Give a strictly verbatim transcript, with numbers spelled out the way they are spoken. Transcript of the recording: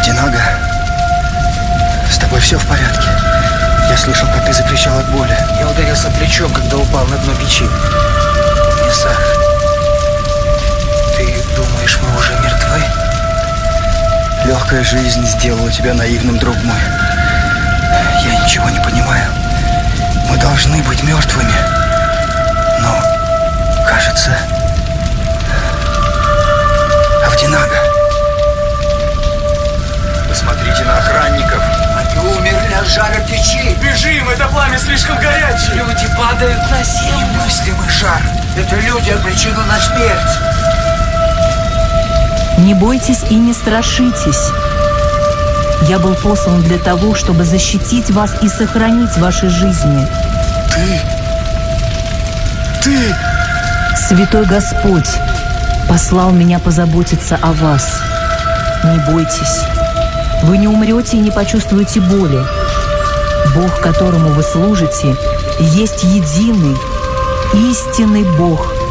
Авдинага, с тобой все в порядке? Я слышал, как ты закричал от боли. Я ударился плечом, когда упал на дно печи. Исах, ты думаешь, мы уже мертвы? Легкая жизнь сделала тебя наивным, друг мой. Я ничего не понимаю. Мы должны быть мертвыми. Но, кажется... Авдинага. Посмотрите на охранников. Они умерли от жара печи. Бежим, это пламя слишком горячее. Люди падают на землю. Немыслимый жар. Это люди обречены на смерть. Не бойтесь и не страшитесь. Я был послан для того, чтобы защитить вас и сохранить ваши жизни. Ты... Ты... Святой Господь послал меня позаботиться о вас. Не бойтесь. Вы не умрете и не почувствуете боли. Бог, которому вы служите, есть единый, истинный Бог,